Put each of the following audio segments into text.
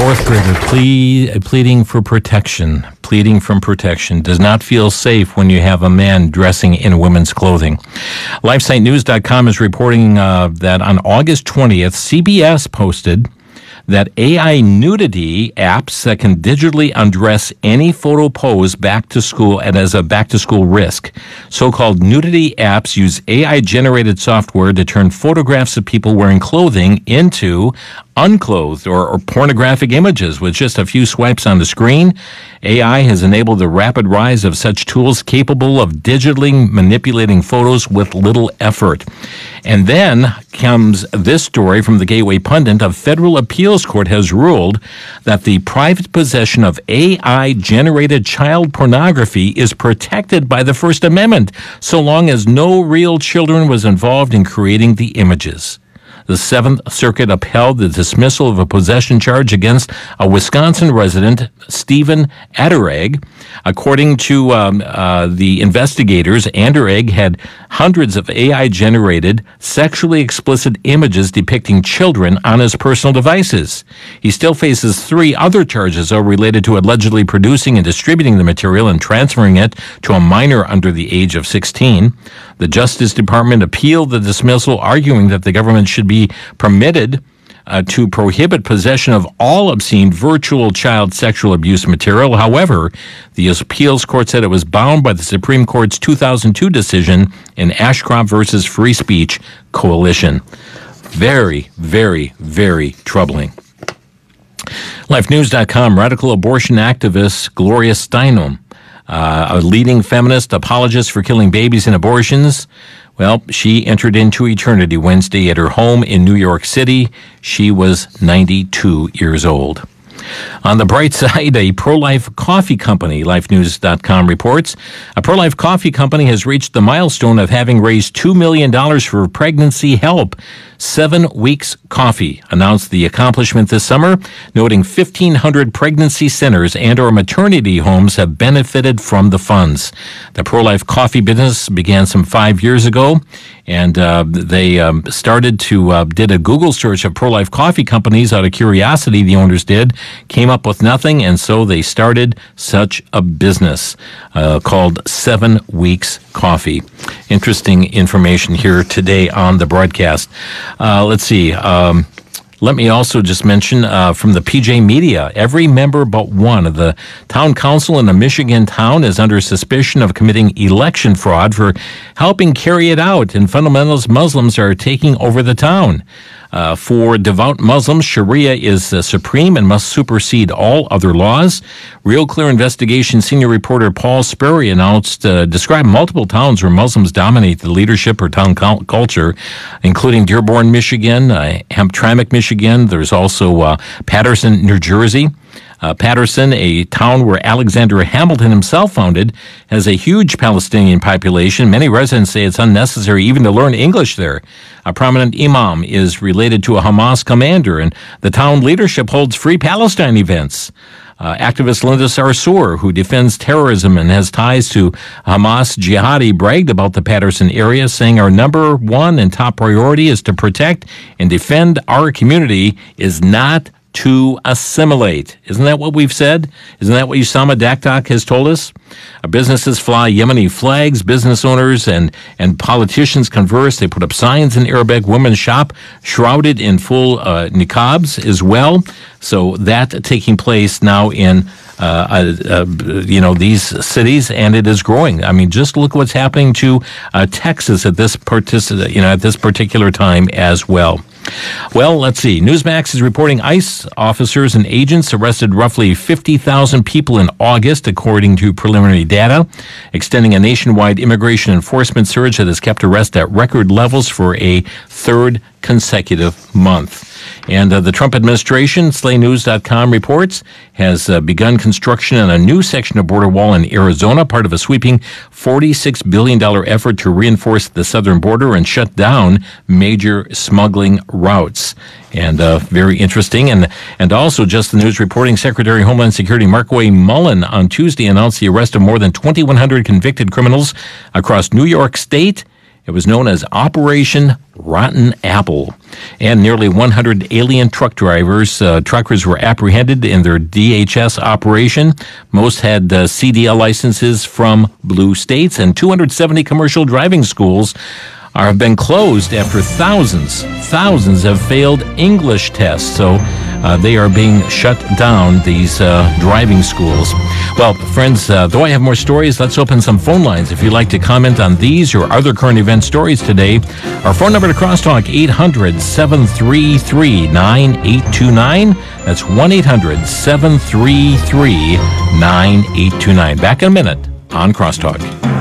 fourth grader pleading for protection. Pleading for protection. Does not feel safe when you have a man dressing in women's clothing. LifeSiteNews.com is reporting that on August 20th, CBS posted that AI nudity apps that can digitally undress any photo pose back to school and as a back-to-school risk. So-called nudity apps use AI-generated software to turn photographs of people wearing clothing into unclothed or pornographic images with just a few swipes on the screen. AI has enabled the rapid rise of such tools capable of digitally manipulating photos with little effort. And then comes this story from the Gateway Pundit. A federal appeals court has ruled that the private possession of AI-generated child pornography is protected by the First Amendment, so long as no real children was involved in creating the images. The Seventh Circuit upheld the dismissal of a possession charge against a Wisconsin resident, Stephen Anderegg. According to the investigators, Anderegg had hundreds of AI-generated, sexually explicit images depicting children on his personal devices. He still faces 3 other charges, though, related to allegedly producing and distributing the material and transferring it to a minor under the age of 16. The Justice Department appealed the dismissal, arguing that the government should be permitted to prohibit possession of all obscene virtual child sexual abuse material. However, the appeals court said it was bound by the Supreme Court's 2002 decision in Ashcroft versus Free Speech Coalition. Very, very, very troubling. LifeNews.com, radical abortion activist Gloria Steinem, a leading feminist apologist for killing babies in abortions. Well, she entered into eternity Wednesday at her home in New York City. She was 92 years old. On the bright side, a pro-life coffee company, LifeNews.com reports, a pro-life coffee company has reached the milestone of having raised $2 million for pregnancy help. 7 Weeks Coffee announced the accomplishment this summer, noting 1,500 pregnancy centers and or maternity homes have benefited from the funds. The pro-life coffee business began some 5 years ago, and they did a Google search of pro-life coffee companies out of curiosity. The owners came up with nothing, and so they started such a business called 7 Weeks Coffee. Interesting information here today on the broadcast. Let's see. Let me also just mention from the PJ Media, every member but one of the town council in a Michigan town is under suspicion of committing election fraud for helping carry it out, and fundamentalist Muslims are taking over the town. For devout Muslims, Sharia is supreme and must supersede all other laws. Real Clear Investigation senior reporter Paul Sperry described multiple towns where Muslims dominate the leadership or town culture, including Dearborn, Michigan, Hamtramck, Michigan. There's also Patterson, New Jersey. Patterson, a town where Alexander Hamilton himself founded, has a huge Palestinian population. Many residents say it's unnecessary even to learn English there. A prominent imam is related to a Hamas commander, and the town leadership holds free Palestine events. Activist Linda Sarsour, who defends terrorism and has ties to Hamas jihadi, bragged about the Patterson area, saying our number one and top priority is to protect and defend our community, is not to assimilate. Isn't that what we've said? Isn't that what Usama Daktak has told us? Businesses fly Yemeni flags, business owners and politicians converse. They put up signs in Arabic. Women shop shrouded in full niqabs as well. So that taking place now in these cities, and it is growing. I mean, just look what's happening to Texas at this particular time as well. Well, let's see. Newsmax is reporting ICE officers and agents arrested roughly 50,000 people in August, according to preliminary data, extending a nationwide immigration enforcement surge that has kept arrests at record levels for a third consecutive month. And the Trump administration, SlayNews.com reports, has begun construction on a new section of border wall in Arizona, part of a sweeping $46 billion effort to reinforce the southern border and shut down major smuggling routes. And very interesting. And also, just the news reporting, Secretary of Homeland Security Markway Mullen on Tuesday announced the arrest of more than 2,100 convicted criminals across New York State It was known as Operation Rotten Apple. And nearly 100 alien truckers were apprehended in their DHS operation. Most had CDL licenses from blue states, and 270 commercial driving schools have been closed after thousands have failed English tests. So they are being shut down, these driving schools. Well, friends, though I have more stories, let's open some phone lines. If you'd like to comment on these or other current event stories today, our phone number to Crosstalk, 800-733-9829. That's 1-800-733-9829. Back in a minute on Crosstalk.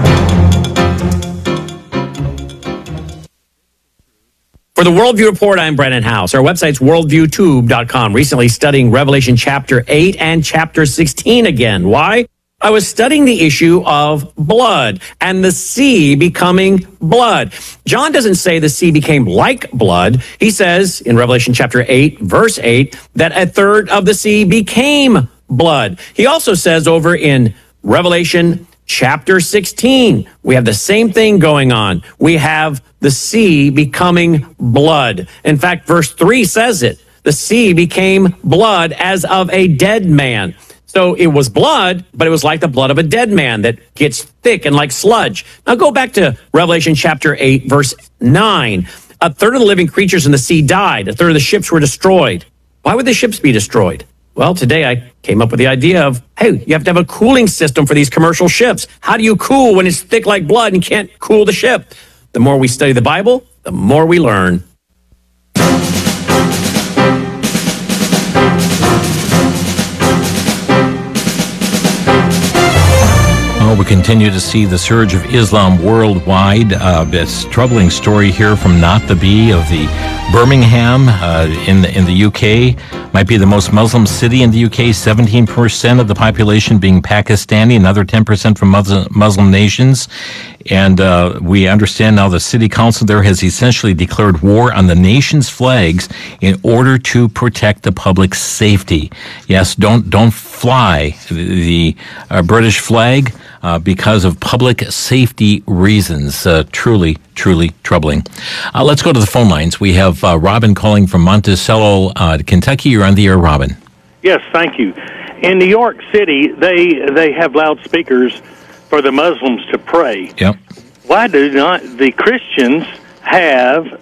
For the Worldview Report, I'm Brennan House. Our website's worldviewtube.com. Recently studying Revelation chapter 8 and chapter 16 again. Why? I was studying the issue of blood and the sea becoming blood. John doesn't say the sea became like blood. He says in Revelation chapter 8, verse 8, that a third of the sea became blood. He also says over in Revelation chapter 16, we have the same thing going on. We have the sea becoming blood. In fact, verse 3 says it. The sea became blood as of a dead man. So it was blood, but it was like the blood of a dead man that gets thick and like sludge. Now go back to Revelation chapter 8, verse 9. A third of the living creatures in the sea died. A third of the ships were destroyed. Why would the ships be destroyed? Well, today I came up with the idea of, hey, you have to have a cooling system for these commercial ships. How do you cool when it's thick like blood and can't cool the ship? The more we study the Bible, the more we learn. Well, we continue to see the surge of Islam worldwide. It's a troubling story here from Not the Bee of the Birmingham in the UK. Might be the most Muslim city in the UK, 17% of the population being Pakistani, another 10% from Muslim nations. And we understand now the city council there has essentially declared war on the nation's flags in order to protect the public's safety. Yes, don't fly the British flag because of public safety reasons. Truly troubling. Let's go to the phone lines. We have Robin calling from Monticello, Kentucky. You're on the air, Robin. Yes, thank you. In New York City, they have loudspeakers for the Muslims to pray. Yep. Why do not the Christians have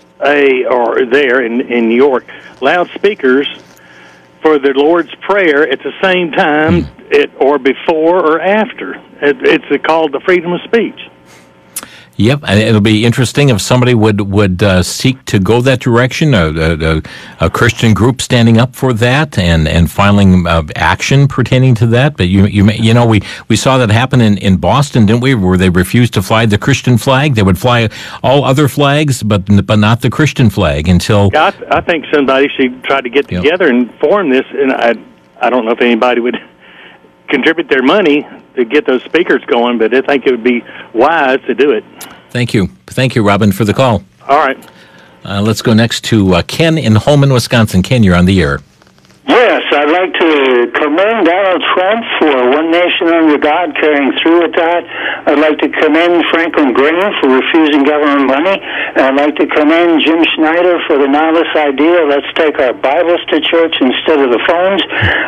there in New York, loudspeakers for the Lord's Prayer at the same time, or before or after? It's called the freedom of speech. Yep, and it'll be interesting if somebody would seek to go that direction. A Christian group standing up for that and filing action pertaining to that. But you know we saw that happen in Boston, didn't we? Where they refused to fly the Christian flag. They would fly all other flags, but not the Christian flag until. Yeah, I think somebody should try to get together and form this. And I don't know if anybody would contribute their money to get those speakers going, but I think it would be wise to do it. Thank you, Robin, for the call. All right. Let's go next to Ken in Holman, Wisconsin. Ken, you're on the air. Yes, I'd like to commend Donald Trump for One Nation Under God carrying through with that. I'd like to commend Franklin Graham for refusing government money. And I'd like to commend Jim Schneider for the novice idea, let's take our Bibles to church instead of the phones.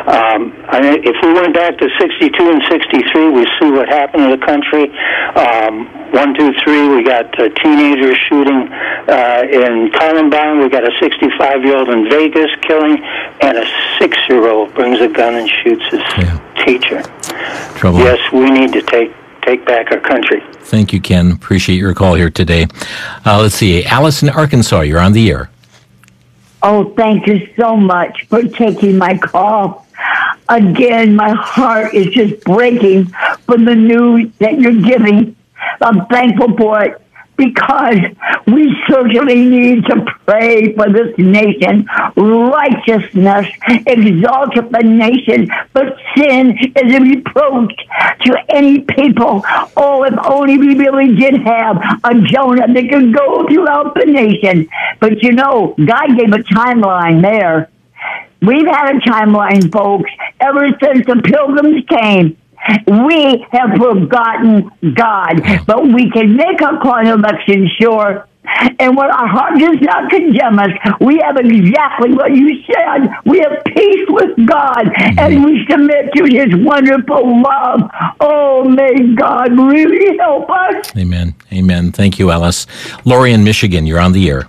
If we went back to 62 and 63, we see what happened to the country. 1, 2, 3, we got a teenager shooting in Columbine. We got a 65-year-old in Vegas killing, and a 6-year-old brings a gun and shoots his teacher. Trouble. Yes, we need to take back our country. Thank you, Ken. Appreciate your call here today. Let's see. Alice in Arkansas, you're on the air. Oh, thank you so much for taking my call. Again, my heart is just breaking from the news that you're giving. I'm thankful for it because we certainly need to pray for this nation. Righteousness exalteth the nation, but sin is a reproach to any people. Oh, if only we really did have a Jonah that could go throughout the nation. But you know, God gave a timeline there. We've had a timeline, folks, ever since the Pilgrims came. We have forgotten God, but we can make our call election sure. And when our heart does not condemn us, we have exactly what you said. We have peace with God, and we submit to His wonderful love. Oh, may God really help us. Amen. Amen. Thank you, Alice. Lori in Michigan, you're on the air.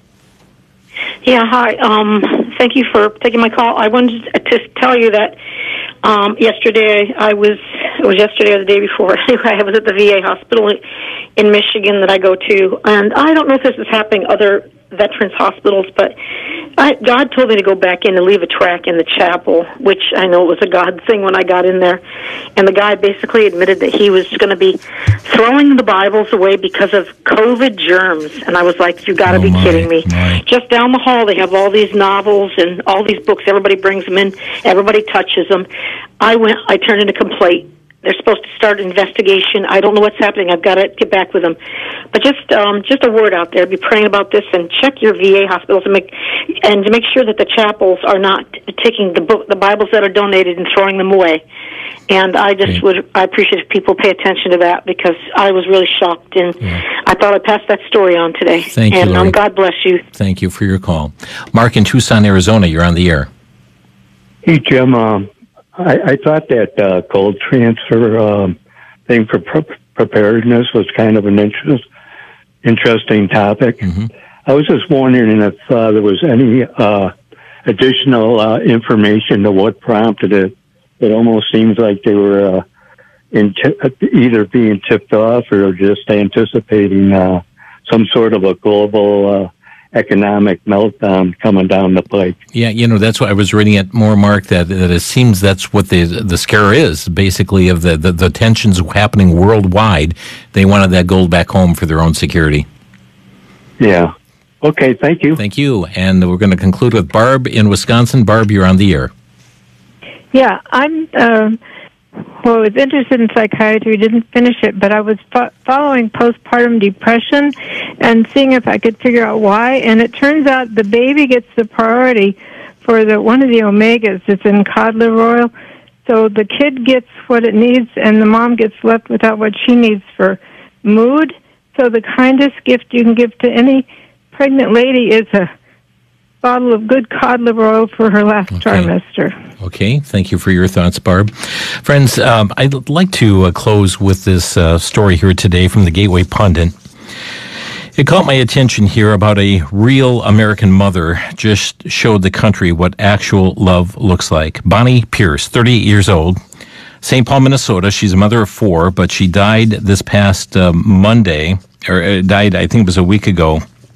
Yeah, hi. Thank you for taking my call. I wanted to tell you that yesterday it was yesterday or the day before. Anyway, I was at the VA hospital in Michigan that I go to, and I don't know if this is happening other veterans hospitals, but God told me to go back in and leave a tract in the chapel, which I know was a God thing when I got in there. And the guy basically admitted that he was going to be throwing the Bibles away because of COVID germs. And I was like, you got to be kidding me. Just down the hall, they have all these novels and all these books. Everybody brings them in. Everybody touches them. I turned in a complaint. They're supposed to start an investigation. I don't know what's happening. I've got to get back with them. But just a word out there. Be praying about this and check your VA hospitals and to make sure that the chapels are not taking the Bibles that are donated and throwing them away. And I appreciate if people pay attention to that, because I was really shocked, and I thought I'd pass that story on today. Thank you, Lori. God bless you. Thank you for your call. Mark in Tucson, Arizona, you're on the air. Hey, Jim. I thought that gold transfer thing for preparedness was kind of an interesting topic. Mm-hmm. I was just wondering if there was any additional information to what prompted it. It almost seems like they were either being tipped off or just anticipating some sort of a global economic meltdown coming down the pike. Yeah, that's what I was reading it more, Mark, that it seems that's what the scare is, basically, of the tensions happening worldwide. They wanted that gold back home for their own security. Yeah. Okay, thank you. Thank you. And we're going to conclude with Barb in Wisconsin. Barb, you're on the air. Yeah, I'm was interested in psychiatry, didn't finish it, but I was following postpartum depression and seeing if I could figure out why, and it turns out the baby gets the priority for one of the omegas. It's in cod liver oil, so the kid gets what it needs, and the mom gets left without what she needs for mood. So the kindest gift you can give to any pregnant lady is a bottle of good cod liver oil for her last trimester. Okay, thank you for your thoughts, Barb. Friends, I'd like to close with this story here today from the Gateway Pundit. It caught my attention here about a real American mother just showed the country what actual love looks like. Bonnie Pierce, 38 years old, St. Paul, Minnesota. She's a mother of 4, but she died this past Monday, or died, I think it was a week ago,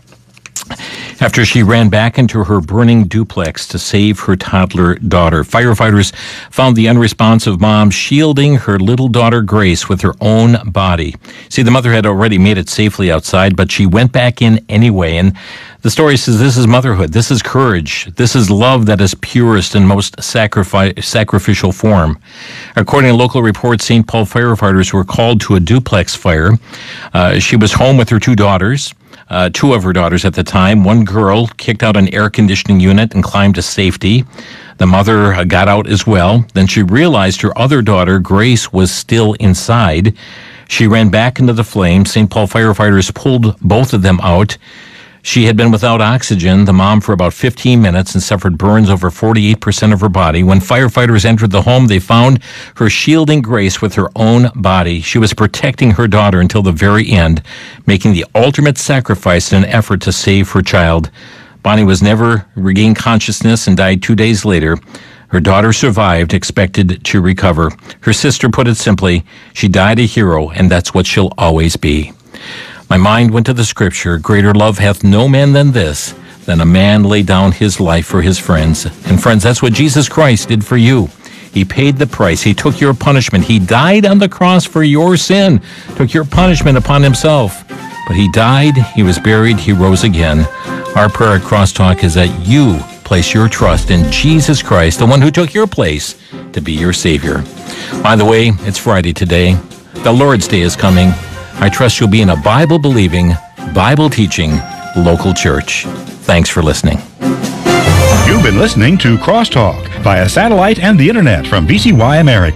after she ran back into her burning duplex to save her toddler daughter. Firefighters found the unresponsive mom shielding her little daughter Grace with her own body. See, the mother had already made it safely outside, but she went back in anyway. And the story says this is motherhood. This is courage. This is love that is purest and most sacrificial form. According to local reports, St. Paul firefighters were called to a duplex fire. She was home with her 2 daughters. 2 of her daughters at the time. One girl kicked out an air conditioning unit and climbed to safety. The mother got out as well. Then she realized her other daughter, Grace, was still inside. She ran back into the flames. St. Paul firefighters pulled both of them out. She had been without oxygen, the mom, for about 15 minutes and suffered burns over 48% of her body. When firefighters entered the home, they found her shielding Grace with her own body. She was protecting her daughter until the very end, making the ultimate sacrifice in an effort to save her child. Bonnie was never regained consciousness and died 2 days later. Her daughter survived, expected to recover. Her sister put it simply, she died a hero, and that's what she'll always be. My mind went to the scripture, greater love hath no man than this, than a man lay down his life for his friends. And friends, that's what Jesus Christ did for you. He paid the price. He took your punishment. He died on the cross for your sin, took your punishment upon himself. But he died, he was buried, he rose again. Our prayer at Crosstalk is that you place your trust in Jesus Christ, the one who took your place to be your Savior. By the way, it's Friday today. The Lord's Day is coming. I trust you'll be in a Bible-believing, Bible-teaching local church. Thanks for listening. You've been listening to Crosstalk via satellite and the internet from BCY America.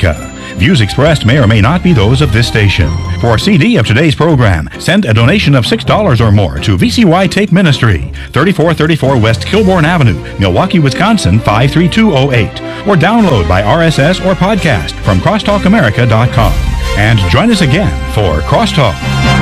Views expressed may or may not be those of this station. For a CD of today's program, send a donation of $6 or more to VCY Tape Ministry, 3434 West Kilbourne Avenue, Milwaukee, Wisconsin 53208, or download by RSS or podcast from crosstalkamerica.com. And join us again for Crosstalk.